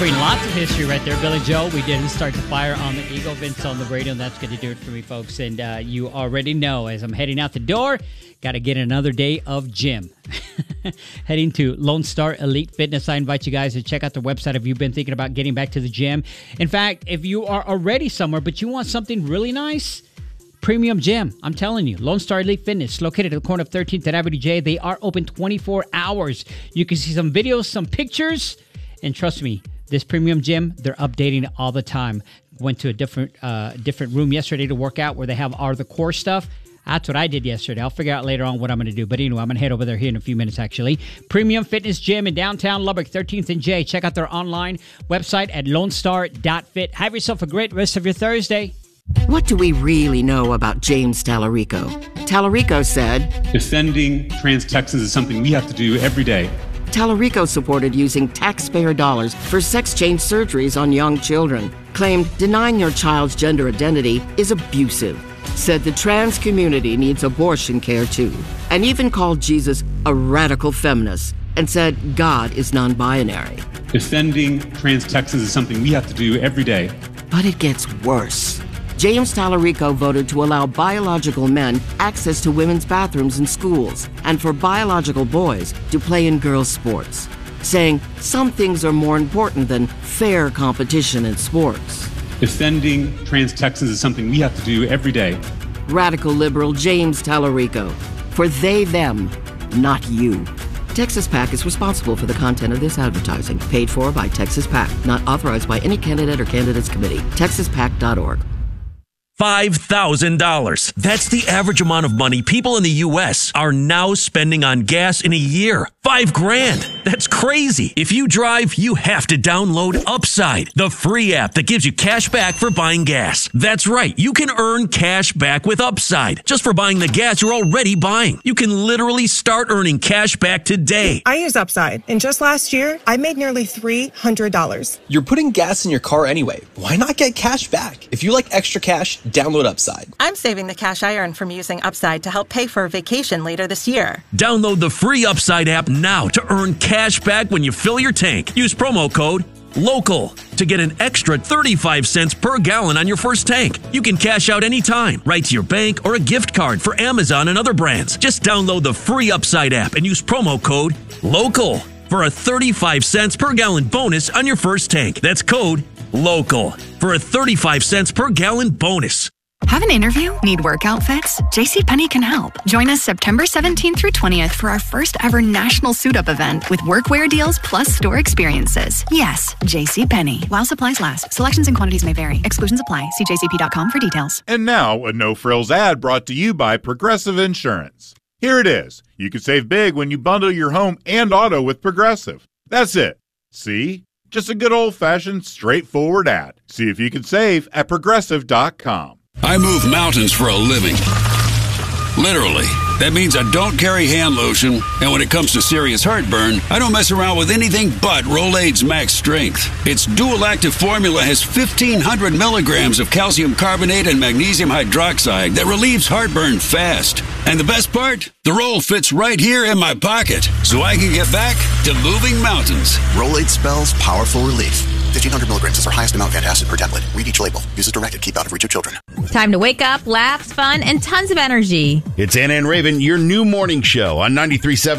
covering lots of history right there. Billy Joel, we didn't start the fire on the Eagle. Vince on the radio, and that's going to do it for me, folks. And you already know, as I'm heading out the door, got to get another day of gym. Heading to Lone Star Elite Fitness. I invite you guys to check out their website if you've been thinking about getting back to the gym. In fact, if you are already somewhere, but you want something really nice, premium gym. I'm telling you, Lone Star Elite Fitness, located at the corner of 13th and Avenue J. They are open 24 hours. You can see some videos, some pictures, and trust me, this premium gym, they're updating it all the time. Went to a different room yesterday to work out where they have all the core stuff. That's what I did yesterday. I'll figure out later on what I'm going to do. But anyway, I'm going to head over there here in a few minutes, actually. Premium Fitness Gym in downtown Lubbock, 13th and J. Check out their online website at lonestar.fit. Have yourself a great rest of your Thursday. What do we really know about James Tallarico? Tallarico said, defending trans Texans is something we have to do every day. Tallarico supported using taxpayer dollars for sex change surgeries on young children. Claimed denying your child's gender identity is abusive. Said the trans community needs abortion care too. And even called Jesus a radical feminist. And said God is non-binary. Defending trans Texans is something we have to do every day. But it gets worse. James Tallarico voted to allow biological men access to women's bathrooms in schools and for biological boys to play in girls' sports, saying some things are more important than fair competition in sports. Defending trans Texans is something we have to do every day. Radical liberal James Tallarico. For they, them, not you. Texas PAC is responsible for the content of this advertising. Paid for by Texas PAC. Not authorized by any candidate or candidates committee. TexasPAC.org. $5,000. That's the average amount of money people in the U.S. are now spending on gas in a year. $5,000. That's crazy. If you drive, you have to download Upside, the free app that gives you cash back for buying gas. That's right. You can earn cash back with Upside just for buying the gas you're already buying. You can literally start earning cash back today. I use Upside, and just last year, I made nearly $300. You're putting gas in your car anyway. Why not get cash back? If you like extra cash, download Upside. I'm saving the cash I earn from using Upside to help pay for a vacation later this year. Download the free Upside app now to earn cash back when you fill your tank. Use promo code LOCAL to get an extra 35 cents per gallon on your first tank. You can cash out anytime, right to your bank or a gift card for Amazon and other brands. Just download the free Upside app and use promo code LOCAL for a 35 cents per gallon bonus on your first tank. That's code LOCAL for a 35 cents per gallon bonus. Have an interview? Need work outfits? JCPenney can help. Join us September 17th through 20th for our first ever national suit-up event with workwear deals plus store experiences. Yes, JCPenney. While supplies last. Selections and quantities may vary. Exclusions apply. See jcp.com for details. And now, a no-frills ad brought to you by Progressive Insurance. Here it is. You can save big when you bundle your home and auto with Progressive. That's it. See? Just a good old-fashioned, straightforward ad. See if you can save at Progressive.com. I move mountains for a living. Literally. That means I don't carry hand lotion, and when it comes to serious heartburn, I don't mess around with anything but Rolaids Max Strength. Its dual-active formula has 1,500 milligrams of calcium carbonate and magnesium hydroxide that relieves heartburn fast. And the best part? The roll fits right here in my pocket, so I can get back to moving mountains. Rolaids spells powerful relief. 1,500 milligrams is our highest amount of antacid per tablet. Read each label. Use as directed. Keep out of reach of children. Time to wake up, laughs, fun, and tons of energy. It's Anna and Raven, your new morning show on 93.7